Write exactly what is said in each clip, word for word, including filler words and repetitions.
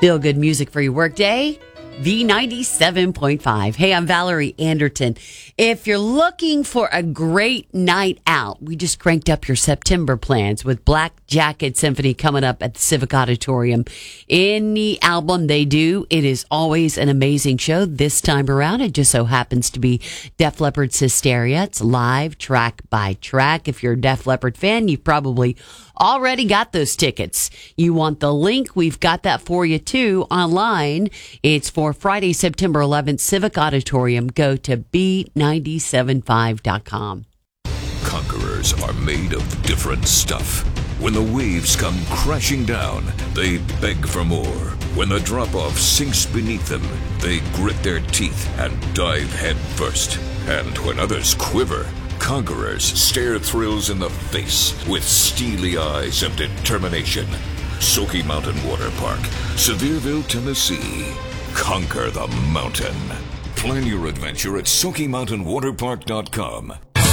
Feel good music for your workday. V ninety-seven point five. Hey, I'm Valerie Anderton. If you're looking for a great night out, we just cranked up your September plans with Black Jacket Symphony coming up at the Civic Auditorium. Any album they do, it is always an amazing show. This time around, it just so happens to be Def Leppard's Hysteria. It's live, track by track. If you're a Def Leppard fan, you've probably already got those tickets. You want the link? We've got that for you too online. It's for Friday, September eleventh, Civic Auditorium. Go to B nine seven five dot com. Conquerors are made of different stuff. When the waves come crashing down, they beg for more. When the drop-off sinks beneath them, they grit their teeth and dive head first. And when others quiver, conquerors stare thrills in the face with steely eyes of determination. Smoky Mountain Water Park, Sevierville, Tennessee. Conquer the mountain. Plan your adventure at Smoky Mountain Water Park dot com.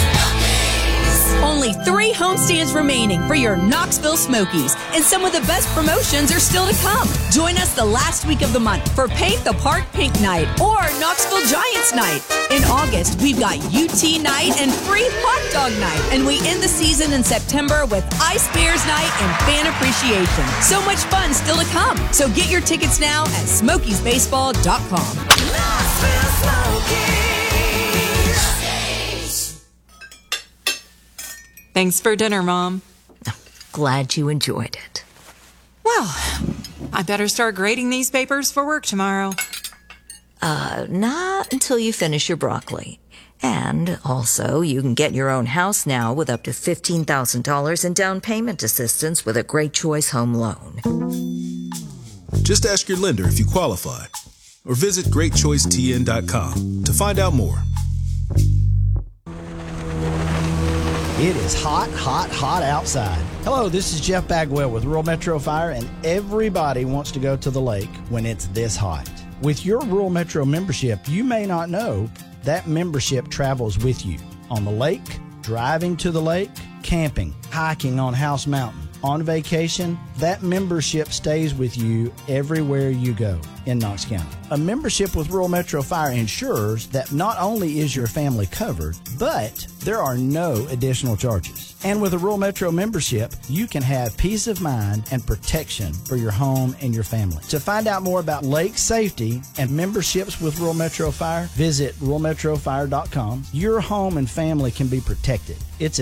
Only three homestands remaining for your Knoxville Smokies, and some of the best promotions are still to come. Join us the last week of the month for Paint the Park Pink Night or Knoxville Giants Night. In August, we've got U T Night and free hot dog night, and we end the season in September with Ice Bears Night and Fan Appreciation. So much fun still to come. So get your tickets now at Smokies Baseball dot com. Knoxville Smokies. Thanks for dinner, Mom. Glad you enjoyed it. Well, I better start grading these papers for work tomorrow. Uh, not until you finish your broccoli. And also, you can get your own house now with up to fifteen thousand dollars in down payment assistance with a Great Choice Home Loan. Just ask your lender if you qualify, or visit great choice T N dot com to find out more. It is hot, hot, hot outside. Hello, this is Jeff Bagwell with Rural Metro Fire, and everybody wants to go to the lake when it's this hot. With your Rural Metro membership, you may not know that membership travels with you on the lake, driving to the lake, camping, hiking on House Mountain, on vacation. That membership stays with you everywhere you go in Knox County. A membership with Rural Metro Fire ensures that not only is your family covered, but there are no additional charges. And with a Rural Metro membership, you can have peace of mind and protection for your home and your family. To find out more about lake safety and memberships with Rural Metro Fire, visit rural metro fire dot com. Your home and family can be protected. It's